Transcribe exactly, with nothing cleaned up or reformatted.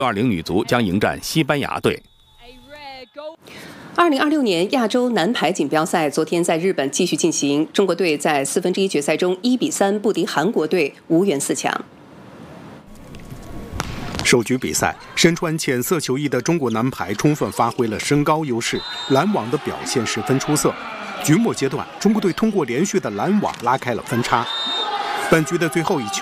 二零女足将迎战西班牙队。 二零二六年亚洲男排锦标赛昨天在日本继续进行，中国队在四分之一决赛中一比三不敌韩国队，无缘四强。 首局比赛，身穿浅色球衣的中国男排充分发挥了身高优势，拦网的表现十分出色。局末阶段，中国队通过连续的拦网拉开了分差。本局的最后一球。